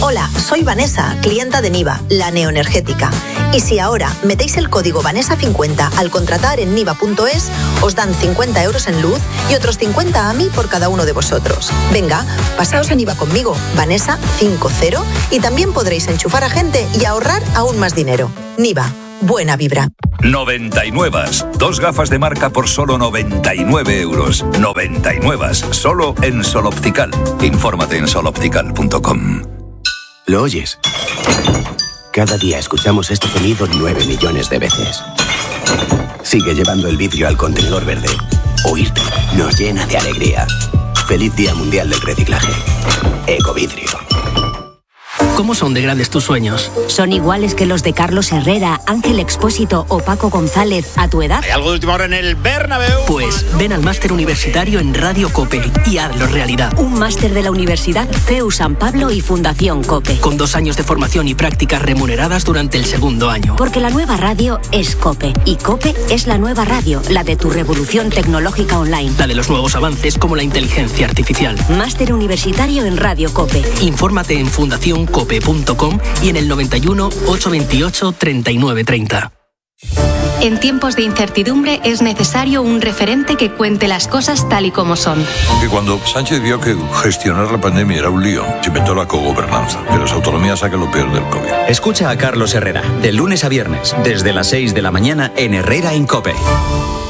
Hola, soy Vanessa, clienta de Niva, la neoenergética. Y si ahora metéis el código Vanessa50 al contratar en niva.es, os dan 50 euros en luz y otros 50 a mí por cada uno de vosotros. Venga, pasaos a Niva conmigo, Vanessa50, y también podréis enchufar a gente y ahorrar aún más dinero. Niva, buena vibra. 99. 2 gafas de marca por solo 99 euros. 99. Solo en Sol Optical. Infórmate en soloptical.com. ¿Lo oyes? Cada día escuchamos este sonido 9 millones de veces. Sigue llevando el vidrio al contenedor verde. Oírte nos llena de alegría. Feliz Día Mundial del Reciclaje. Ecovidrio. ¿Cómo son de grandes tus sueños? ¿Son iguales que los de Carlos Herrera, Ángel Expósito o Paco González a tu edad? ¿Hay algo de última hora en el Bernabéu? Pues ven al máster universitario en Radio COPE y hazlo realidad. Un máster de la Universidad CEU San Pablo y Fundación COPE. Con 2 años de formación y prácticas remuneradas durante el segundo año. Porque la nueva radio es COPE. Y COPE es la nueva radio, la de tu revolución tecnológica online. La de los nuevos avances como la inteligencia artificial. Máster universitario en Radio COPE. Infórmate en fundacioncope.com y en el 91 828 3930. En tiempos de incertidumbre es necesario un referente que cuente las cosas tal y como son. Aunque cuando Sánchez vio que gestionar la pandemia era un lío, se inventó la cogobernanza, que las autonomías saquen lo peor del COVID. Escucha a Carlos Herrera, de lunes a viernes, desde las 6 de la mañana en Herrera en COPE.